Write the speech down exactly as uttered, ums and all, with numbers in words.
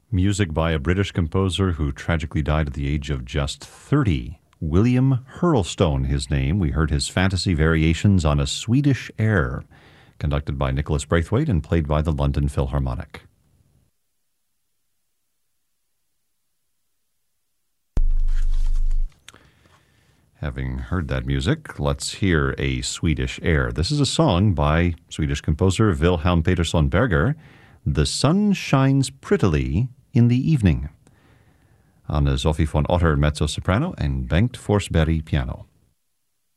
Music by a British composer who tragically died at the age of just thirty. William Hurlstone, his name. We heard his fantasy variations on a Swedish air, conducted by Nicholas Braithwaite and played by the London Philharmonic. Having heard that music, let's hear a Swedish air. This is a song by Swedish composer Wilhelm Petersson Berger, The Sun Shines Prettily in the Evening. Anne Sophie von Otter, mezzo-soprano, and Bengt Forsberg, piano.